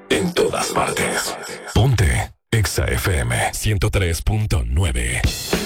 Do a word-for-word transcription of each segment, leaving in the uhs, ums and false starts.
En todas partes. Ponte Exa F M ciento tres punto nueve.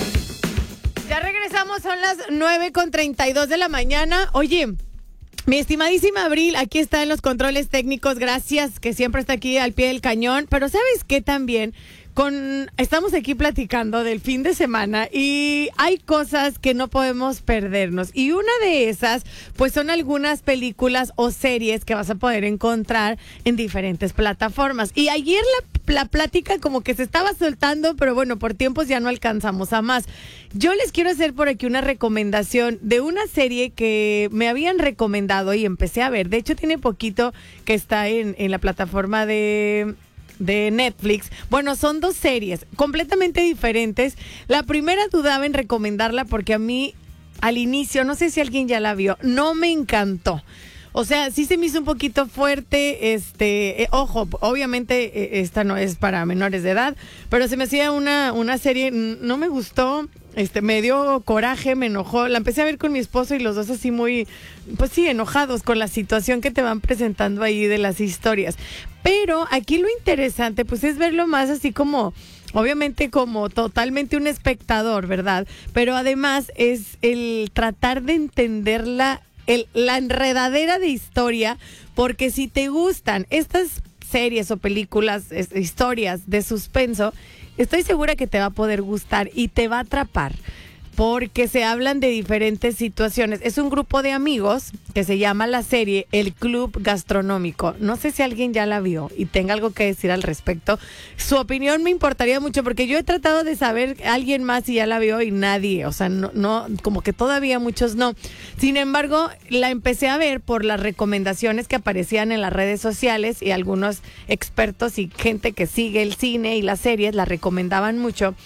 Ya regresamos, son las nueve con treinta y dos de la mañana. Oye, mi estimadísima Abril, aquí está en los controles técnicos, gracias, que siempre está aquí al pie del cañón. Pero ¿sabes qué también? Con, estamos aquí platicando del fin de semana y hay cosas que no podemos perdernos. Y una de esas, pues son algunas películas o series que vas a poder encontrar en diferentes plataformas. Y ayer la, la plática como que se estaba soltando, pero bueno, por tiempos ya no alcanzamos a más. Yo les quiero hacer por aquí una recomendación de una serie que me habían recomendado y empecé a ver. De hecho, tiene poquito que está en, en la plataforma de... de Netflix. Bueno, son dos series completamente diferentes. La primera dudaba en recomendarla porque a mí al inicio, no sé si alguien ya la vio, no me encantó. O sea, sí se me hizo un poquito fuerte, este, eh, ojo, obviamente eh, esta no es para menores de edad, pero se me hacía una, una serie, no me gustó, este, me dio coraje, me enojó, la empecé a ver con mi esposo y los dos así muy, pues sí, enojados con la situación que te van presentando ahí de las historias. Pero aquí lo interesante, pues es verlo más así como... obviamente como totalmente un espectador, ¿verdad? Pero además es el tratar de entenderla, el, la enredadera de historia, porque si te gustan estas series o películas, es, historias de suspenso, estoy segura que te va a poder gustar y te va a atrapar. Porque se hablan de diferentes situaciones. Es un grupo de amigos que se llama la serie El Club Gastronómico. No sé si alguien ya la vio y tenga algo que decir al respecto. Su opinión me importaría mucho porque yo he tratado de saber a alguien más si ya la vio y nadie. O sea, no, no, como que todavía muchos no. Sin embargo, la empecé a ver por las recomendaciones que aparecían en las redes sociales y algunos expertos y gente que sigue el cine y las series la recomendaban mucho.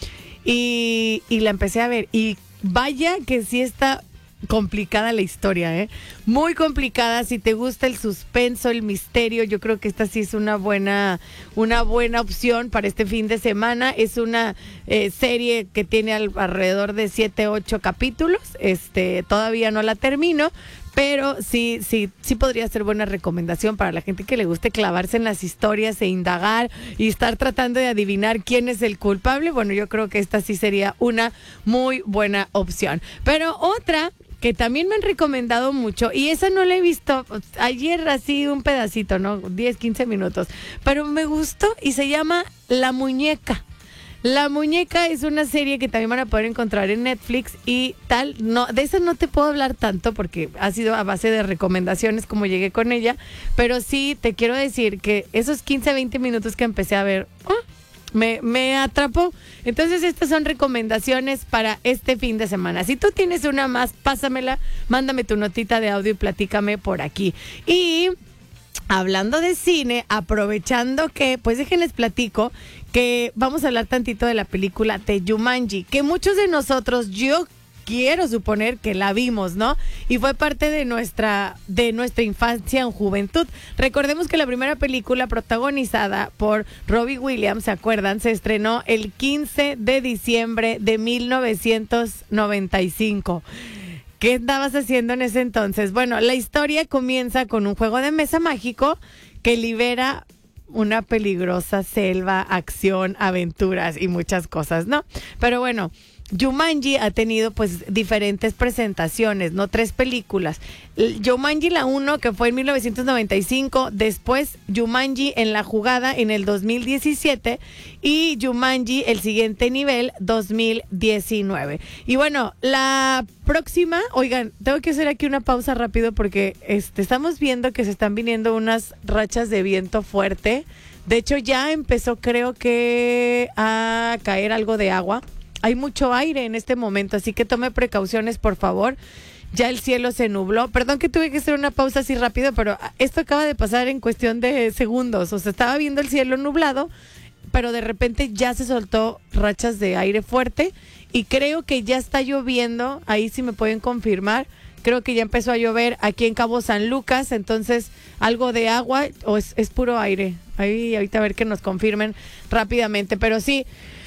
Y, y la empecé a ver y vaya que sí está complicada la historia, ¿eh? Muy complicada. Si te gusta el suspenso, el misterio, yo creo que esta sí es una buena, una buena opción para este fin de semana. Es una eh, serie que tiene al, alrededor de siete, ocho capítulos. Este, todavía no la termino, pero sí, sí, sí podría ser buena recomendación para la gente que le guste clavarse en las historias e indagar y estar tratando de adivinar quién es el culpable. Bueno, yo creo que esta sí sería una muy buena opción. Pero otra que también me han recomendado mucho, y esa no la he visto ayer, así un pedacito, ¿no? diez, quince minutos, pero me gustó y se llama La Muñeca. La Muñeca es una serie que también van a poder encontrar en Netflix y tal. No, de esa no te puedo hablar tanto porque ha sido a base de recomendaciones como llegué con ella, pero sí te quiero decir que esos quince, veinte minutos que empecé a ver, ¡oh!, me, me atrapó. Entonces estas son recomendaciones para este fin de semana. Si tú tienes una más, pásamela, mándame tu notita de audio y platícame por aquí. Y... hablando de cine, aprovechando que, pues déjenles platico que vamos a hablar tantito de la película de Jumanji, que muchos de nosotros, yo quiero suponer que la vimos, ¿no? Y fue parte de nuestra, de nuestra infancia en juventud. Recordemos que la primera película protagonizada por Robbie Williams, ¿se acuerdan? Se estrenó el quince de diciembre de mil novecientos noventa y cinco. ¿Qué andabas haciendo en ese entonces? Bueno, la historia comienza con un juego de mesa mágico que libera una peligrosa selva, acción, aventuras y muchas cosas, ¿no? Pero bueno, Jumanji ha tenido pues diferentes presentaciones, ¿no? Tres películas. Jumanji la uno, que fue en mil novecientos noventa y cinco, después Jumanji en la jugada en el dos mil diecisiete y Jumanji el siguiente nivel dos mil diecinueve. Y bueno, la próxima, oigan, tengo que hacer aquí una pausa rápido porque este, estamos viendo que se están viniendo unas rachas de viento fuerte. De hecho ya empezó, creo que a caer algo de agua. Hay mucho aire en este momento, así que tome precauciones, por favor. Ya el cielo se nubló. Perdón que tuve que hacer una pausa así rápido, pero esto acaba de pasar en cuestión de segundos. O sea, estaba viendo el cielo nublado, pero de repente ya se soltó rachas de aire fuerte y creo que ya está lloviendo. Ahí sí me pueden confirmar. Creo que ya empezó a llover aquí en Cabo San Lucas, entonces algo de agua o es, es puro aire. Ahí ahorita a ver que nos confirmen rápidamente, pero sí.